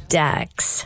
Stax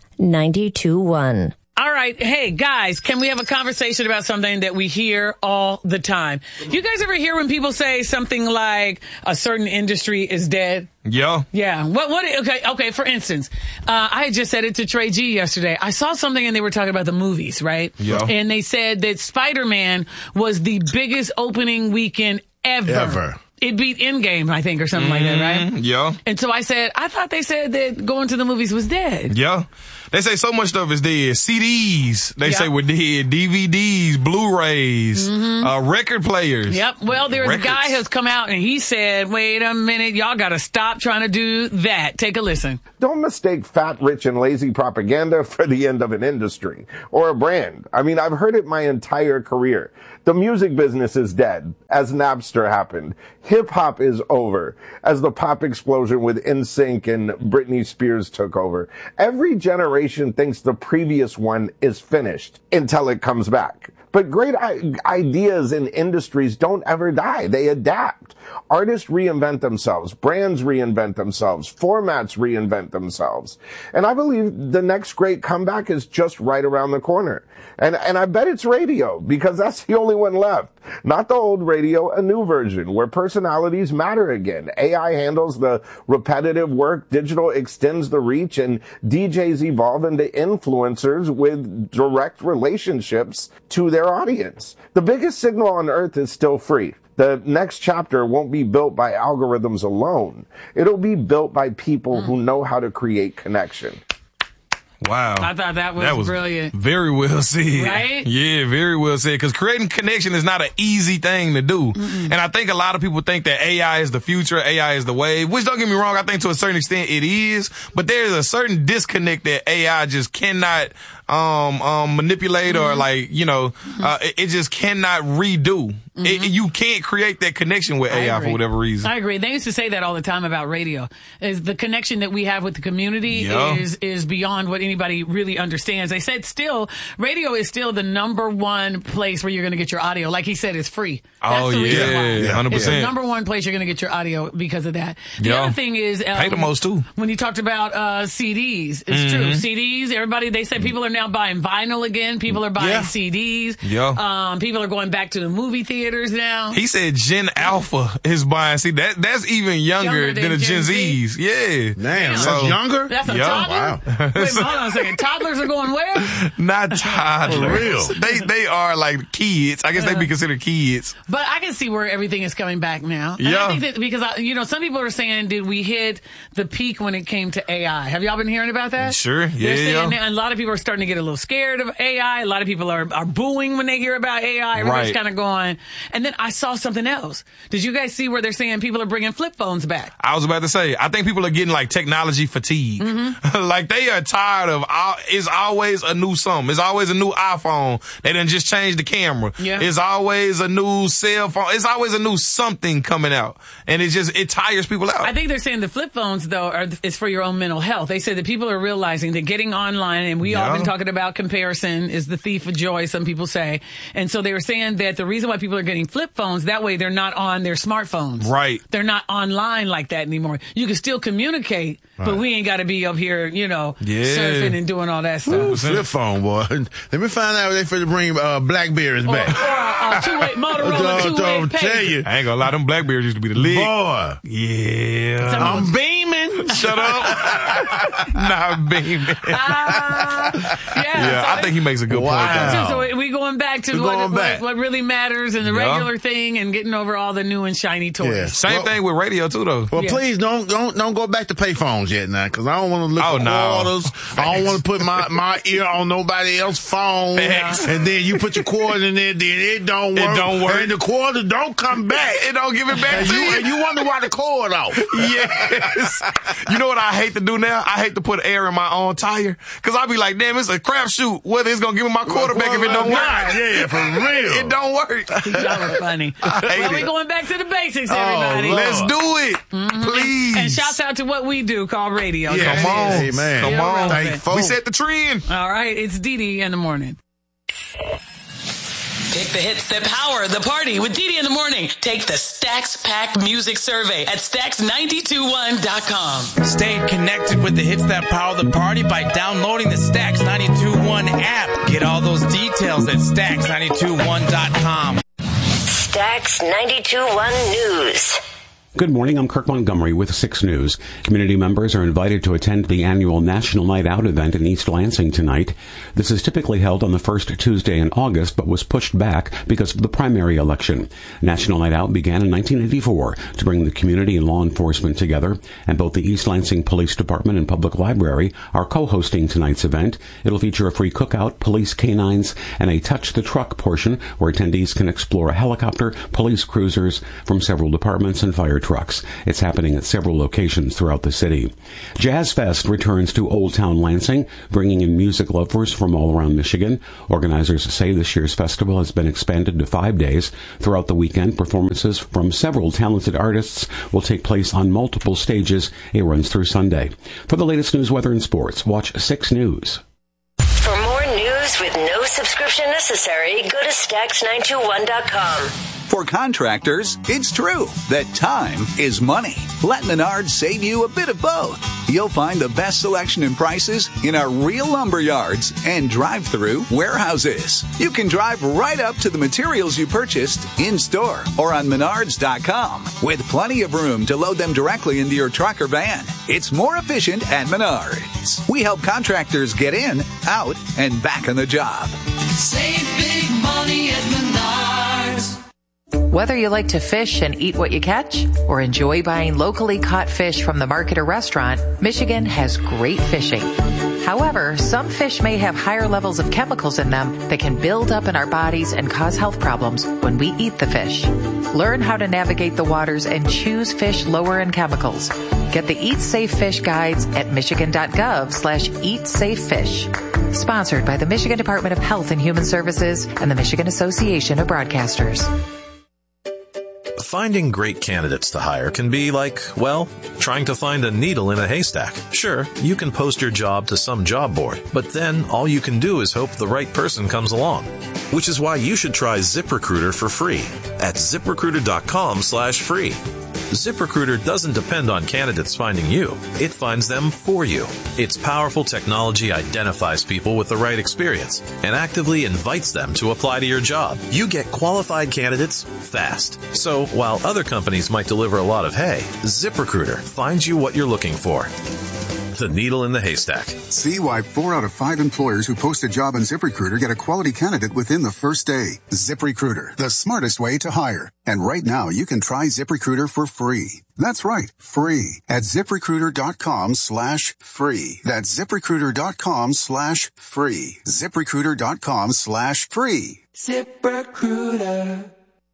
92.1. All right. Hey, guys, can we have a conversation about something that we hear all the time? You guys ever hear when people say something like a certain industry is dead? Yeah. Yeah. Okay. For instance, I had just said it to Trey G yesterday. I saw something and they were talking about the movies, right? Yeah. And they said that Spider-Man was the biggest opening weekend ever. It beat Endgame, I think, or something like that, right? Yeah. And so I said, I thought they said that going to the movies was dead. Yeah. They say so much stuff is dead. CDs, they say were dead. DVDs, Blu-rays, record players. Yep. Well, there's a guy who's come out and he said, wait a minute, y'all got to stop trying to do that. Take a listen. Don't mistake fat, rich, and lazy propaganda for the end of an industry or a brand. I mean, I've heard it my entire career. The music business is dead, as Napster happened. Hip-hop is over, as the pop explosion with NSYNC and Britney Spears took over. Every generation thinks the previous one is finished until it comes back. But great ideas in industries don't ever die. They adapt. Artists reinvent themselves. Brands reinvent themselves. Formats reinvent themselves. And I believe the next great comeback is just right around the corner. And I bet it's radio, because that's the only one left. Not the old radio, a new version where personalities matter again. AI handles the repetitive work, digital extends the reach, and DJs evolve into influencers with direct relationships to their audience. The biggest signal on earth is still free. The next chapter won't be built by algorithms alone. It'll be built by people who know how to create connection. Wow. I thought that was brilliant. Very well said. Right? Yeah, very well said. Because creating connection is not an easy thing to do. And I think a lot of people think that AI is the future, AI is the wave, which don't get me wrong, I think to a certain extent it is. But there's a certain disconnect that AI just cannot manipulate or it just cannot redo. You can't create that connection with AI for whatever reason. I agree. They used to say that all the time about radio. Is the connection that we have with the community is beyond what anybody really understands. They said radio is still the number one place where you're going to get your audio. Like he said, it's free. That's the reason why. 100%. It's the number one place you're going to get your audio because of that. The other thing is pay the most too. When you talked about CDs, it's true. CDs, everybody, they said people are now buying vinyl again. People are buying CDs. People are going back to the movie theaters now. He said Gen Alpha is buying. See, that's even younger than the Gen Zs. Yeah. Damn, that's younger? That's a toddler? Wow. Wait, hold on a second. Toddlers are going where? Not toddlers. For real. They are like kids. I guess they be considered kids. But I can see where everything is coming back now. And I think that because, some people are saying, did we hit the peak when it came to AI? Have y'all been hearing about that? Sure. They're saying a lot of people are starting to get a little scared of AI. A lot of people are booing when they hear about AI. Everybody's kind of going. And then I saw something else. Did you guys see where they're saying people are bringing flip phones back? I was about to say, I think people are getting like technology fatigue. Like they are tired of, it's always a new something. It's always a new iPhone. They done just changed the camera. Yeah. It's always a new cell phone. It's always a new something coming out. And it tires people out. I think they're saying the flip phones, though, is for your own mental health. They said that people are realizing that getting online, and we all been talking about comparison is the thief of joy, some people say. And so they were saying that the reason why people are getting flip phones, that way they're not on their smartphones. Right. They're not online like that anymore. You can still communicate, but we ain't got to be up here, surfing and doing all that stuff. Ooh, flip phone, boy. Let me find out if they finna bring Blackberries back. Or two-way Motorola two-way pager. Tell you. I ain't gonna lie, them Blackberries used to be the lick. Boy. Yeah. I'm beaming. Shut up. Not beaming. I think he makes a good point. So we going back to what really matters and the regular thing and getting over all the new and shiny toys. Yeah. Same thing with radio too, though. Well, please don't go back to payphones yet now, because I don't want to look for quarters. I don't want to put my ear on nobody else's phone. And then you put your quarter in there, then it don't work. And the quarter don't come back. It don't give it back to you. And you wonder why the cord off. Yes. You know what I hate to do now? I hate to put air in my own tire. Because I be like, damn, it's a crapshoot whether it's going to give me my quarterback if it don't work. Yeah, for real. It don't work. Y'all are funny. We're going back to the basics, everybody. Let's do it. Please. And shouts out to what we do called radio. Yeah, come on. Hey, man. Come on. Thank we set the trend. All right. It's Dee in the morning. Pick the hits that power the party with Dee in the morning. Take the Stax Pack Music Survey at Stax921.com. Stay connected with with the hits that power the party by downloading the Stax 92.1 app. Get all those details at Stax921.com. Stax 92.1 News. Good morning, I'm Kirk Montgomery with 6 News. Community members are invited to attend the annual National Night Out event in East Lansing tonight. This is typically held on the first Tuesday in August, but was pushed back because of the primary election. National Night Out began in 1984 to bring the community and law enforcement together, and both the East Lansing Police Department and Public Library are co-hosting tonight's event. It'll feature a free cookout, police canines, and a Touch the Truck portion where attendees can explore a helicopter, police cruisers from several departments, and fire trucks. It's happening at several locations throughout the city. Jazz Fest returns to Old Town Lansing, bringing in music lovers from all around Michigan. Organizers say this year's festival has been expanded to 5 days. Throughout the weekend, performances from several talented artists will take place on multiple stages. It runs through Sunday. For the latest news, weather, and sports, watch 6 News. For more news with no subscription necessary, go to Stax921.com. For contractors, it's true that time is money. Let Menards save you a bit of both. You'll find the best selection and prices in our real lumber yards and drive-through warehouses. You can drive right up to the materials you purchased in-store or on Menards.com with plenty of room to load them directly into your truck or van. It's more efficient at Menards. We help contractors get in, out, and back on the job. Save big money at Menards. Whether you like to fish and eat what you catch or enjoy buying locally caught fish from the market or restaurant, Michigan has great fishing. However, some fish may have higher levels of chemicals in them that can build up in our bodies and cause health problems when we eat the fish. Learn how to navigate the waters and choose fish lower in chemicals. Get the Eat Safe Fish guides at michigan.gov/eatsafefish. Sponsored by the Michigan Department of Health and Human Services and the Michigan Association of Broadcasters. Finding great candidates to hire can be like, well, trying to find a needle in a haystack. Sure, you can post your job to some job board, but then all you can do is hope the right person comes along. Which is why you should try ZipRecruiter for free at ZipRecruiter.com/free. ZipRecruiter doesn't depend on candidates finding you. It finds them for you. Its powerful technology identifies people with the right experience and actively invites them to apply to your job. You get qualified candidates fast. So while other companies might deliver a lot of hay, ZipRecruiter finds you what you're looking for. The needle in the haystack. See why 4 out of 5 employers who post a job on ZipRecruiter get a quality candidate within the first day. ZipRecruiter, the smartest way to hire. And right now, you can try ZipRecruiter for free. That's right, free at ZipRecruiter.com/free. That's ZipRecruiter.com/free. ZipRecruiter.com/free. ZipRecruiter.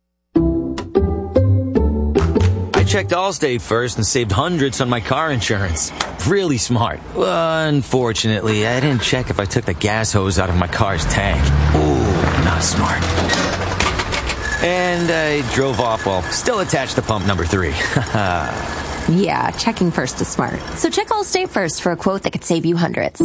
I checked Allstate first and saved hundreds on my car insurance. Really smart. Unfortunately, I didn't check if I took the gas hose out of my car's tank. Ooh, not smart. And I drove off while still attached to pump number 3. Yeah, checking first is smart. So check Allstate first for a quote that could save you hundreds.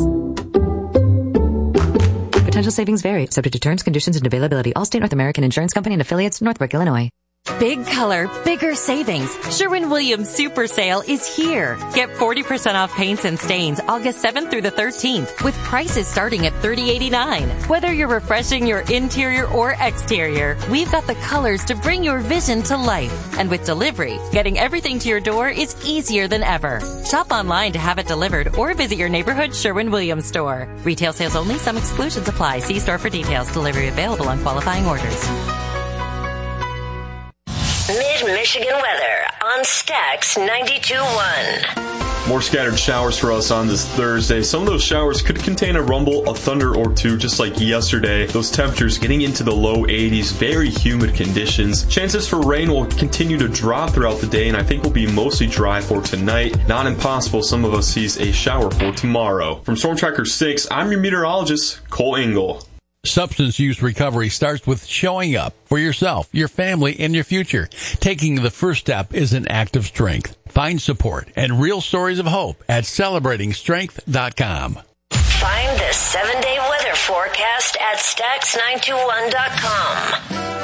Potential savings vary, subject to terms, conditions, and availability. Allstate North American Insurance Company and affiliates, Northbrook, Illinois. Big color, bigger savings. Sherwin-Williams Super Sale is here. Get 40% off paints and stains August 7th through the 13th with prices starting at $30.89. Whether you're refreshing your interior or exterior, we've got the colors to bring your vision to life. And with delivery, getting everything to your door is easier than ever. Shop online to have it delivered or visit your neighborhood Sherwin-Williams store. Retail sales only. Some exclusions apply. See store for details. Delivery available on qualifying orders. Mid-Michigan weather on Stax 92.1. More scattered showers for us on this Thursday. Some of those showers could contain a rumble, a thunder or two, just like yesterday. Those temperatures getting into the low 80s, very humid conditions. Chances for rain will continue to drop throughout the day, and I think will be mostly dry for tonight. Not impossible some of us sees a shower for tomorrow. From Storm Tracker 6, I'm your meteorologist, Cole Engel. Substance use recovery starts with showing up for yourself, your family, and your future. Taking the first step is an act of strength. Find support and real stories of hope at celebratingstrength.com. Find the 7-day weather forecast at Stax921.com.